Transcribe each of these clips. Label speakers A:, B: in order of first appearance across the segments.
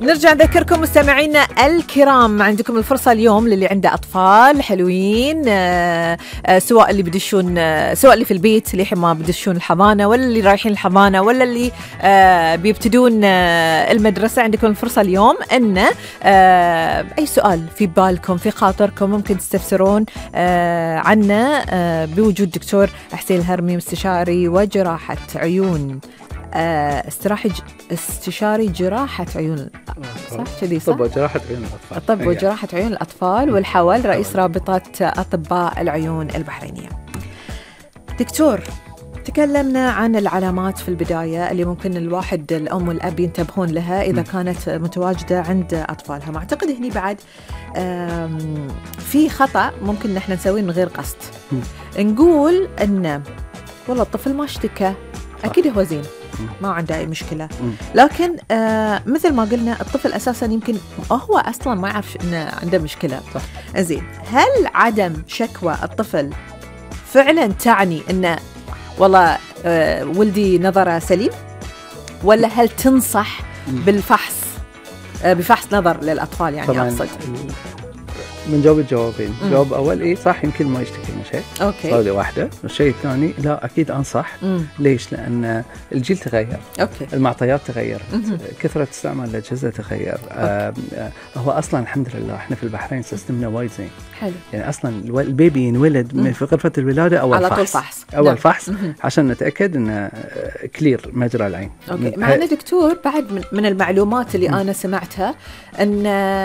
A: نرجع نذكركم مستمعينا الكرام، عندكم الفرصة اليوم للي عنده أطفال حلوين، سواء اللي بدشون، سواء اللي في البيت اللي ما بدشون الحضانة، ولا اللي رايحين الحضانة، ولا اللي بيبتدون المدرسة. عندكم الفرصة اليوم أن أي سؤال في بالكم في خاطركم ممكن تستفسرون عنا بوجود دكتور حسين الهرمي، مستشاري وجراحة عيون، استشاري جراحة عيون، صح كذي صح؟
B: طب وجراحة عيون الأطفال.
A: طب وجراحة عيون الأطفال والحول، رئيس رابطة أطباء العيون البحرينية. دكتور، تكلمنا عن العلامات في البداية اللي ممكن الواحد الأم والأب ينتبهون لها إذا كانت متواجدة عند أطفالها. ما أعتقد هني بعد في خطأ ممكن نحن نسويه من غير قصد، نقول أن والله الطفل ما اشتكى، أكيد هو زين، ما عنده أي مشكلة، لكن مثل ما قلنا الطفل أساساً يمكن هو أصلاً ما يعرف إنه عنده مشكلة. زين، هل عدم شكوى الطفل فعلاً تعني إنه والله ولدي نظره سليم، ولا هل تنصح بالفحص بفحص نظر للأطفال؟ يعني أقصد
B: بنجاوب الجوابين. الجواب أول إيه صح، يمكن ما يشتكي من شيء، أوكي، هذه واحدة. الشيء الثاني لا، أكيد أنصح. ليش؟ لأن الجيل تغير، أوكي، المعطيات تغيرت، كثرة استعمال الأجهزة تغير. هو أصلا الحمد لله إحنا في البحرين سيستمنا وايد زين، حلو. يعني أصلا البيبي ينولد من في غرفة الولادة أول فحص عشان نتأكد إنه كلير مجرى العين.
A: أوكي. معنا دكتور بعد من المعلومات اللي أنا سمعتها أن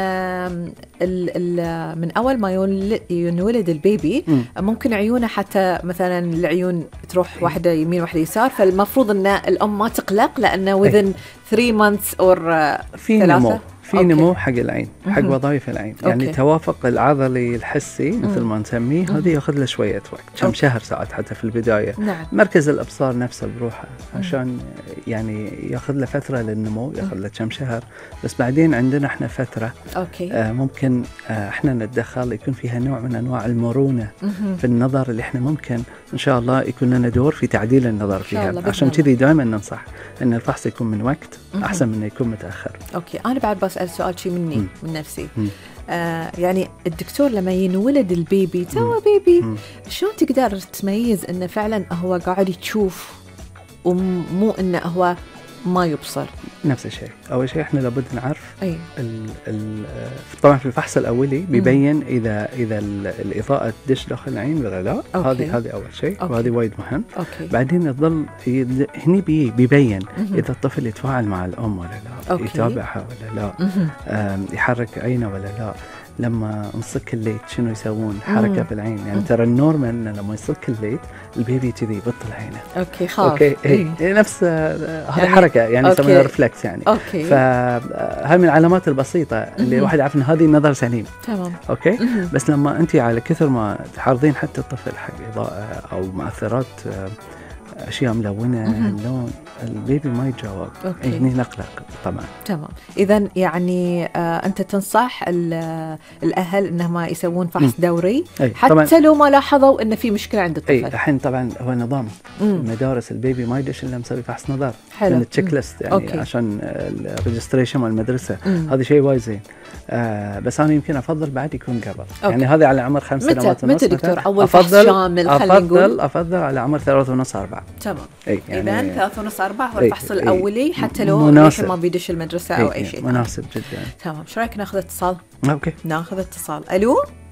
A: من أول ما ينولد البيبي ممكن عيونه حتى مثلا العيون تروح واحدة يمين واحدة يسار، فالمفروض أن الأم ما تقلق لأنه within 3 months أو 3
B: في نمو حق العين، حق وظائف العين، يعني توافق العضلي الحسي مثل ما نسميه، هذه ياخذ له شويه وقت، كم شهر ساعات حتى في البدايه. نعم. مركز الابصار نفسه بروحه عشان يعني ياخذ له فتره للنمو، ياخذ له كم شهر، بس بعدين عندنا احنا فتره ممكن احنا نتدخل، يكون فيها نوع من انواع المرونه في النظر، اللي احنا ممكن ان شاء الله يكون لنا دور في تعديل النظر فيها. عشان كذي دائما ننصح ان الفحص يكون من وقت احسن من انه يكون متاخر.
A: اوكي، انا بعد بسأل سؤال شيء مني من نفسي. يعني الدكتور لما ينولد البيبي تو بيبي، شلون تقدر تميز انه فعلا هو قاعد يشوف ومو انه هو ما يبصر؟
B: نفس الشيء. اول شيء احنا لابد نعرف طبعا في الفحص الاولي بيبين اذا الاضاءه تدش داخل العين ولا لا. هذه اول شيء، وهذه وايد مهم. بعدين يظل هني بيبين اذا الطفل يتفاعل مع الام ولا لا، يتابعها ولا لا، يحرك عينه ولا لا. لما نصك الليت شنو يسوون؟ حركه في العين، يعني ترى النورمال انه لما يصك الليت البيبي كذي يبطل عينه.
A: اوكي، خاف.
B: اوكي، نفس هذه حركه يعني يسمونها ريفلكس يعني. فهاي من العلامات البسيطه اللي الواحد يعرف ان هذه النظر سليم. تمام. اوكي. بس لما انت على كثر ما تحرضين حتى الطفل حق اضاءه او مؤثرات أشياء ملونة، اللون، البيبي ما يتجاوب، هني نقلق طبعا.
A: تمام. إذن يعني أنت تنصح الأهل أنهم يسوون فحص دوري حتى لو ما لاحظوا أن في مشكلة عند الطفل.
B: الحين طبعا هو نظام مدارس البيبي ما يدش إلا مسوي فحص نظر، حلو، من تشيك ليست يعني عشان الريجستريشن والمدرسة. هذا شيء وايد زين. بس أنا يمكن أفضل بعد يكون قبل. يعني هذا على عمر 5 سنوات ونص.
A: متى دكتور أول فحص شامل؟
B: أفضل على عمر 3 ونص 4.
A: تمام.
B: يعني
A: إذن 3 ونص 4 هو الفحص الأولي، حتى لو ما بيدش المدرسة أو أي شيء.
B: مناسب جدا.
A: تمام. شو رأيك ناخذ اتصال؟
B: أوكي،
A: ناخذ اتصال. ألو.